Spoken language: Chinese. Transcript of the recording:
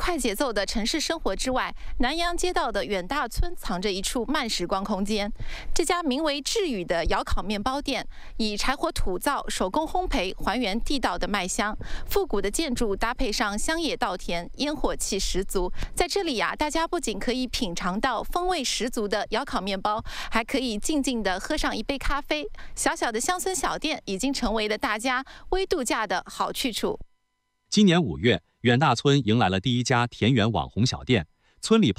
快节奏的城市生活之外，南洋街道的远大村藏着一处慢时光空间。这家名为“致宇”的窑烤面包店，以柴火土灶、手工烘焙还原地道的麦香。复古的建筑搭配上乡野稻田，烟火气十足。在这里大家不仅可以品尝到风味十足的窑烤面包，还可以静静地喝上一杯咖啡。小小的乡村小店已经成为了大家微度假的好去处。 今年5月，远大村迎来了第一家田园网红小店，村里